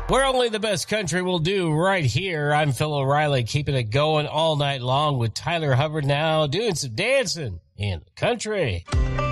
Where only the best country will do right here. I'm Phil O'Reilly, keeping it going all night long with Tyler Hubbard now doing some dancing in the country.